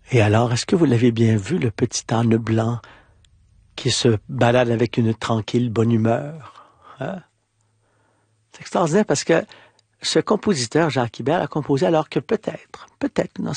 Et alors, est-ce que vous l'avez bien vu, le petit âne blanc qui se balade avec une tranquille bonne humeur? Hein? C'est extraordinaire parce que ce compositeur, Jacques Ibert, a composé alors que peut-être, dans